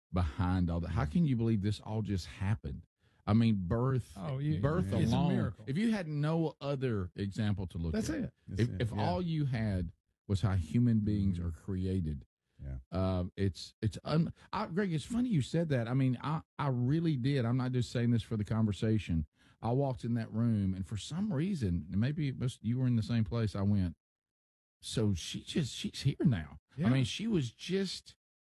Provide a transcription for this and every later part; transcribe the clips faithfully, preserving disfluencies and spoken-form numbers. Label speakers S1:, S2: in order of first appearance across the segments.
S1: behind all that. How can you believe this all just happened? I mean, birth,
S2: oh, you,
S1: birth
S2: it's
S1: alone.
S2: A miracle.
S1: If you had no other example to look
S2: That's
S1: at,
S2: it.
S1: if,
S2: That's it.
S1: if
S2: Yeah.
S1: all you had was how human beings are created,
S3: yeah,
S1: uh, it's it's. Un- I, Greg, it's funny you said that. I mean, I I really did. I'm not just saying this for the conversation. I walked in that room, and for some reason, maybe it was, you were in the same place I went. So she just she's here now.
S2: Yeah.
S1: I mean, she was just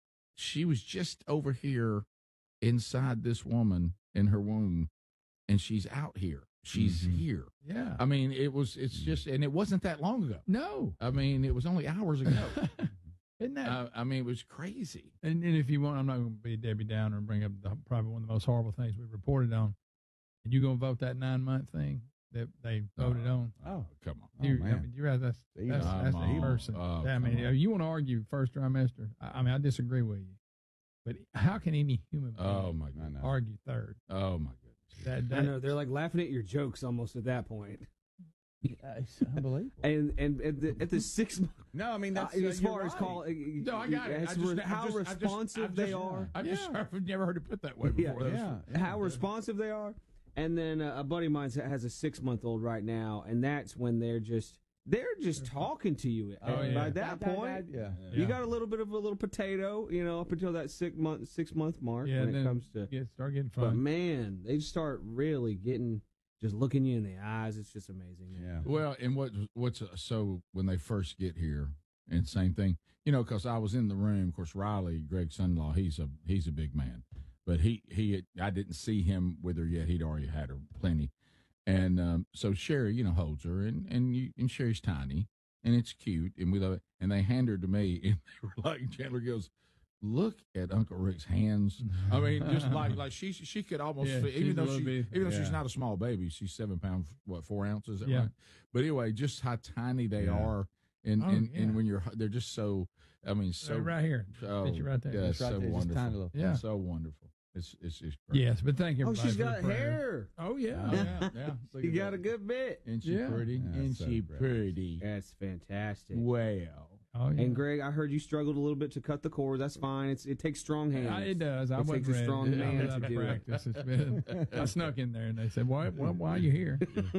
S1: she was just over here inside this woman in her womb, and she's out here. She's
S2: mm-hmm.
S1: here.
S2: Yeah.
S1: I mean, it was. It's just, and it wasn't that long ago.
S2: No.
S1: I mean, it was only hours ago.
S2: Isn't that?
S1: Uh, I mean, it was crazy.
S2: And, and if you want, I'm not going to be Debbie Downer and bring up the, probably one of the most horrible things we reported on. And you going to vote that nine month thing that they voted
S1: oh,
S2: on?
S1: Oh, come on!
S2: You,
S3: oh, man.
S2: I mean, you're right. That's that's, that's
S1: the
S2: person.
S1: Oh,
S2: I mean,
S1: on.
S2: you want to argue first trimester? I, I mean, I disagree with you. But how can any human being
S1: oh my God,
S2: argue third?
S1: Oh my goodness!
S4: That, that, I know they're like laughing at your jokes almost at that point.
S3: Yeah, it's unbelievable.
S4: And and at the, at the six month,
S3: no, I mean that's
S4: uh, as
S3: uh,
S4: far
S3: right.
S4: as call, uh,
S1: no, I got it.
S4: As
S1: I just,
S4: re- how
S1: just,
S4: responsive
S1: I just,
S4: they
S1: just,
S4: are.
S1: I just
S2: yeah.
S1: I've never heard it put that way before.
S4: Yeah,
S3: yeah,
S4: how yeah. responsive they are. And then uh, a buddy of mine has a six month old right now, and that's when they're just they're just talking to you.
S2: Oh,
S4: and
S2: yeah.
S4: by that
S3: Da, da,
S4: point,
S3: da, yeah.
S4: you got a little bit of a little potato, you know, up until that six month six month mark
S2: yeah,
S4: when
S2: and
S4: it
S2: then
S4: comes to
S2: get, start getting
S4: But
S2: fun.
S4: man, they start really getting. Just looking you in the eyes, it's just amazing.
S3: Yeah.
S1: Well, and what what's uh, so when they first get here, and same thing, you know, because I was in the room. Of course, Riley, Greg's son-in-law, he's a he's a big man, but he he had, I didn't see him with her yet. He'd already had her plenty, and um, so Sherry, you know, holds her, and and you, and Sherry's tiny, and it's cute, and we love it. And they hand her to me, and they were like, Chandler goes, look at Uncle Rick's hands. I mean, just like like she she could almost
S2: Yeah,
S1: fit, even though she
S2: bit,
S1: even though
S3: yeah.
S1: she's not a small baby, she's seven pounds, what four ounces, is that
S2: Yeah.
S1: right? But anyway, just how tiny they
S3: Yeah.
S1: are, and
S2: Oh,
S1: and,
S2: yeah.
S1: and when you're they're just so. I mean, so
S2: So right here,
S1: Oh,
S2: Get you right there.
S1: Yeah,
S3: It's right
S1: so
S3: there, just
S1: wonderful.
S3: tiny little-
S2: Yeah.
S1: so wonderful. It's it's just great.
S2: Yes, but thank you.
S4: Oh, she's got hair.
S2: Oh yeah,
S1: Oh, yeah, yeah. Look
S4: You
S1: at
S4: got
S1: that.
S4: a good bit.
S1: Isn't she
S2: Yeah.
S1: pretty?
S3: Yeah,
S1: Isn't
S3: so
S1: she
S3: great.
S1: pretty?
S4: That's fantastic.
S1: Well.
S2: Oh yeah.
S4: And Greg, I heard you struggled a little bit to cut the cord. That's fine. It's it takes strong hands.
S2: Yeah, it does. I
S4: It
S2: wasn't
S4: takes a
S2: ready.
S4: strong
S2: I
S4: man
S2: was
S4: to
S2: out of
S4: do it.
S2: practice. It's been, I snuck in there and they said, "Why? Why, why are you here?"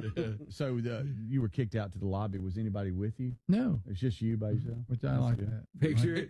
S3: So the, you were kicked out to the lobby. Was anybody with you?
S2: No,
S3: It's just you by yourself.
S2: which I like that.
S4: Picture it.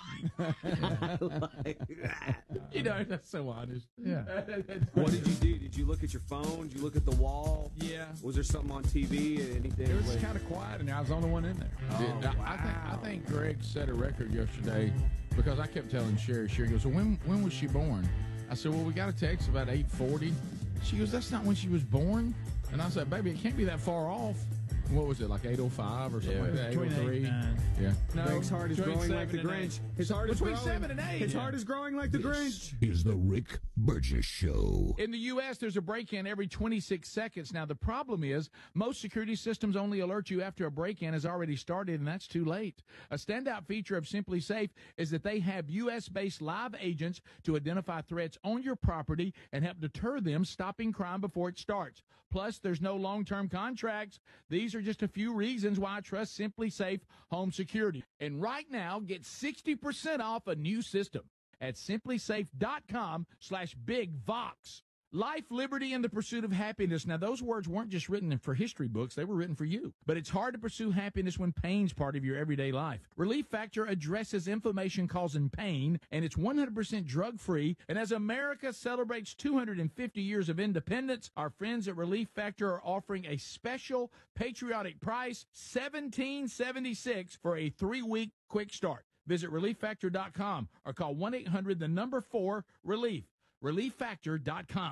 S1: You know, that's so honest.
S2: Yeah.
S4: What did you do? Did you look at your phone? Did you look at the wall?
S2: Yeah.
S4: Was there something on T V? Anything?
S2: It was
S4: like-
S2: kind of quiet, and I was the only one in there.
S4: Oh,
S1: Yeah, I, I think I think Greg set a record yesterday because I kept telling Sherry. Sherry goes, "Well, when when was she born?" I said, "Well, we got a text about eight forty." She goes, "That's not when she was born." And I said, "Baby, it can't be that far off." What was it, like eight oh five or something
S2: Yeah,
S1: like that?
S2: between
S1: eight oh three.
S2: eight and nine.
S1: Yeah.
S2: No,
S4: Greg's heart is
S2: between
S4: growing like
S2: seven
S4: the
S2: and
S4: Grinch.
S2: eight.
S4: His heart is
S2: Between
S4: growing.
S2: seven and eight.
S4: His
S2: Yeah.
S4: heart is growing like the Grinch.
S5: Is the Rick Burgess Show.
S1: In the U S, there's a break-in every twenty-six seconds. Now, the problem is most security systems only alert you after a break-in has already started, and that's too late. A standout feature of Simply Safe is that they have U S-based live agents to identify threats on your property and help deter them, stopping crime before it starts. Plus, there's no long-term contracts. These are just a few reasons why I trust Simply Safe Home Security. And right now, get sixty percent off a new system at simplysafe.com slash bigvox. Life, liberty, and the pursuit of happiness. Now, those words weren't just written for history books. They were written for you. But it's hard to pursue happiness when pain's part of your everyday life. Relief Factor addresses inflammation causing pain, and it's one hundred percent drug-free. And as America celebrates two hundred fifty years of independence, our friends at Relief Factor are offering a special patriotic price, seventeen seventy-six for a three-week quick start. Visit relief factor dot com or call one eight hundred the number four relief. relief factor dot com.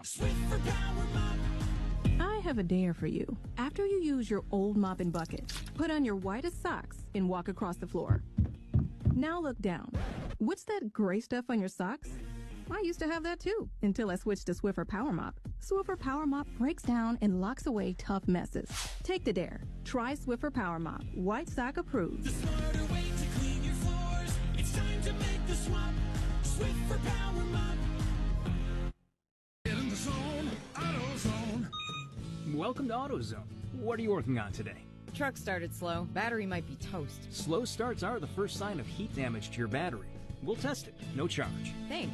S6: I have a dare for you. After you use your old mop and bucket, put on your whitest socks and walk across the floor. Now look down. What's that gray stuff on your socks? I used to have that too, until I switched to Swiffer Power Mop. Swiffer Power Mop breaks down and locks away tough messes. Take the dare. Try Swiffer Power Mop. White sock approved.
S7: The smarter way to clean your floors. It's time to make the swap. Swiffer Power Mop. Get in the zone. AutoZone.
S8: Welcome to AutoZone. What are you working on today?
S9: Truck started slow. Battery might be toast.
S8: Slow starts are the first sign of heat damage to your battery. We'll test it. No charge.
S9: Thanks.